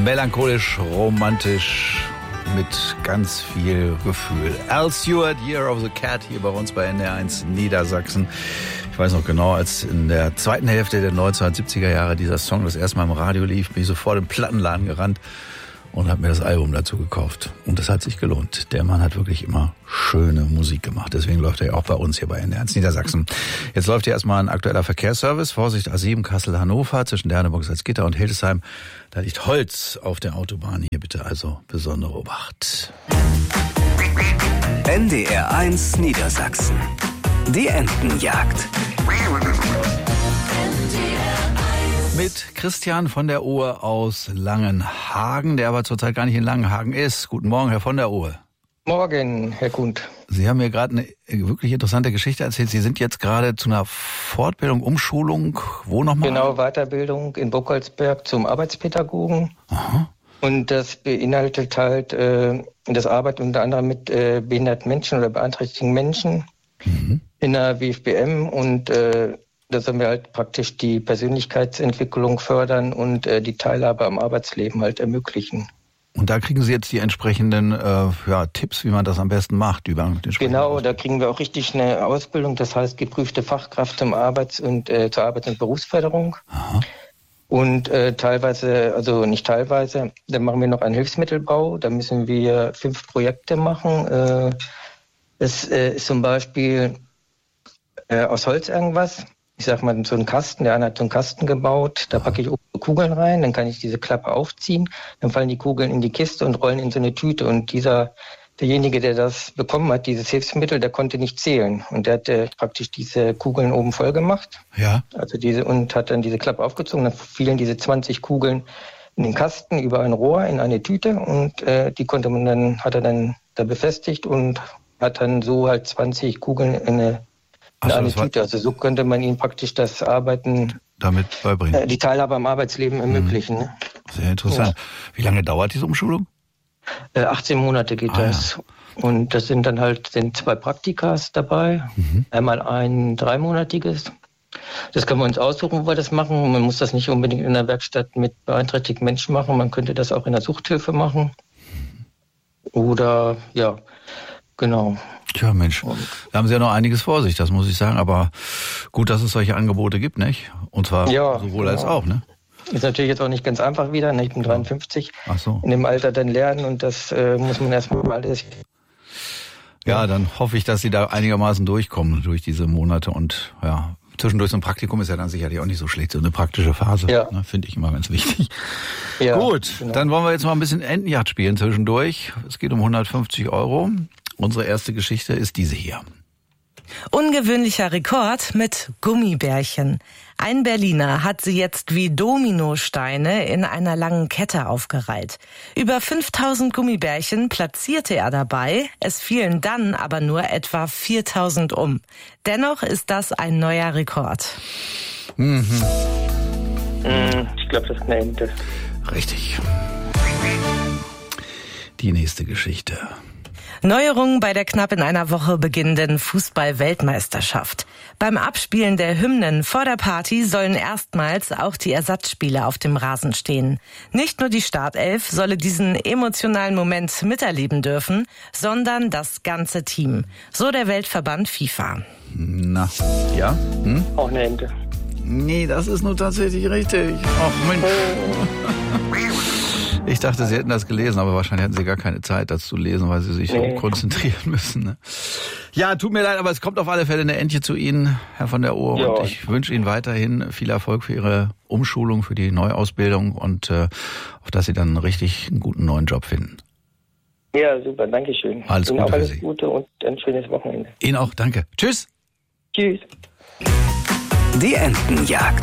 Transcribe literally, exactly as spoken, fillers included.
Melancholisch, romantisch, mit ganz viel Gefühl. Al Stewart, Year of the Cat, hier bei uns bei N D R eins Niedersachsen. Ich weiß noch genau, als in der zweiten Hälfte der neunzehnhundertsiebziger Jahre dieser Song das erste Mal im Radio lief, bin ich sofort im Plattenladen gerannt und habe mir das Album dazu gekauft. Und das hat sich gelohnt. Der Mann hat wirklich immer schöne Musik gemacht. Deswegen läuft er ja auch bei uns hier bei N D R eins Niedersachsen. Jetzt läuft hier erstmal ein aktueller Verkehrsservice. Vorsicht, A sieben Kassel-Hannover zwischen Derneburg, Salzgitter und Hildesheim. Da liegt Holz auf der Autobahn. Hier bitte also besondere Obacht. N D R eins Niedersachsen. Die Entenjagd. Mit Christian von der Ohe aus Langenhagen, der aber zurzeit gar nicht in Langenhagen ist. Guten Morgen, Herr von der Ohe. Morgen, Herr Kund. Sie haben mir gerade eine wirklich interessante Geschichte erzählt. Sie sind jetzt gerade zu einer Fortbildung, Umschulung, wo nochmal? Genau, Weiterbildung in Burkholzberg zum Arbeitspädagogen. Aha. Und das beinhaltet halt äh, das Arbeiten unter anderem mit äh, behinderten Menschen oder beeinträchtigten Menschen mhm. in der W F B M und äh, da sollen wir halt praktisch die Persönlichkeitsentwicklung fördern und äh, die Teilhabe am Arbeitsleben halt ermöglichen. Und da kriegen Sie jetzt die entsprechenden äh, ja, Tipps, wie man das am besten macht. Über den genau, da kriegen wir auch richtig eine Ausbildung, das heißt geprüfte Fachkraft zum Arbeits- und äh, zur Arbeits- und Berufsförderung. Aha. Und äh, teilweise, also nicht teilweise, dann machen wir noch einen Hilfsmittelbau, da müssen wir fünf Projekte machen. Äh, das äh, ist zum Beispiel äh, aus Holz irgendwas. Ich sag mal, so einen Kasten, der eine hat so einen Kasten gebaut, da packe ich oben Kugeln rein, dann kann ich diese Klappe aufziehen, dann fallen die Kugeln in die Kiste und rollen in so eine Tüte und dieser, derjenige, der das bekommen hat, dieses Hilfsmittel, der konnte nicht zählen und der hat äh, praktisch diese Kugeln oben voll gemacht. Ja. Also diese, und hat dann diese Klappe aufgezogen, dann fielen diese zwanzig Kugeln in den Kasten über ein Rohr in eine Tüte und äh, die konnte man dann, hat er dann da befestigt und hat dann so halt zwanzig Kugeln in eine In eine Tüte. Also so könnte man ihnen praktisch das Arbeiten, damit beibringen, äh, die Teilhabe am Arbeitsleben ermöglichen. Ne? Sehr interessant. Ja. Wie lange dauert diese Umschulung? Äh, achtzehn Monate geht ah, das. Ja. Und das sind dann halt sind zwei Praktikas dabei. Mhm. Einmal ein dreimonatiges. Das können wir uns aussuchen, wo wir das machen. Man muss das nicht unbedingt in der Werkstatt mit beeinträchtigten Menschen machen. Man könnte das auch in der Suchthilfe machen. Mhm. Oder, ja, genau. Tja, Mensch, da haben Sie ja noch einiges vor sich, das muss ich sagen. Aber gut, dass es solche Angebote gibt, nicht? Und zwar ja, sowohl genau. als auch, ne? Ist natürlich jetzt auch nicht ganz einfach wieder, ne? Ich bin dreiundfünfzig. Ach so. In dem Alter dann lernen und das äh, muss man erstmal alles. Ja, dann hoffe ich, dass Sie da einigermaßen durchkommen durch diese Monate und ja, zwischendurch so ein Praktikum ist ja dann sicherlich auch nicht so schlecht, so eine praktische Phase, ja. ne, finde ich immer ganz wichtig. Ja, gut, genau. Dann wollen wir jetzt mal ein bisschen Entenjagd spielen zwischendurch. Es geht um hundertfünfzig Euro. Unsere erste Geschichte ist diese hier. Ungewöhnlicher Rekord mit Gummibärchen. Ein Berliner hat sie jetzt wie Dominosteine in einer langen Kette aufgereiht. Über fünftausend Gummibärchen platzierte er dabei. Es fielen dann aber nur etwa viertausend um. Dennoch ist das ein neuer Rekord. Mhm. Ich glaube, das ist eine Ente. Richtig. Die nächste Geschichte. Neuerungen bei der knapp in einer Woche beginnenden Fußball-Weltmeisterschaft. Beim Abspielen der Hymnen vor der Party sollen erstmals auch die Ersatzspieler auf dem Rasen stehen. Nicht nur die Startelf solle diesen emotionalen Moment miterleben dürfen, sondern das ganze Team. So der Weltverband FIFA. Na, ja? Hm? Auch eine Ente. Nee, das ist nur tatsächlich richtig. Ach Mensch. Ich dachte, Sie hätten das gelesen, aber wahrscheinlich hätten Sie gar keine Zeit, das zu lesen, weil Sie sich nee. so konzentrieren müssen. Ne? Ja, tut mir leid, aber es kommt auf alle Fälle eine Entche zu Ihnen, Herr von der Ohe. Ja. Und ich wünsche Ihnen weiterhin viel Erfolg für Ihre Umschulung, für die Neuausbildung und äh, auf dass Sie dann einen richtig einen guten neuen Job finden. Ja, super, danke schön. Alles Ihnen Gute auch für alles Sie. Gute und ein schönes Wochenende. Ihnen auch, danke. Tschüss. Tschüss. Die Entenjagd.